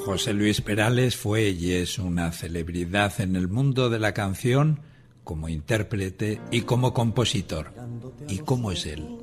José Luis Perales fue y es una celebridad en el mundo de la canción como intérprete y como compositor. ¿Y cómo es él?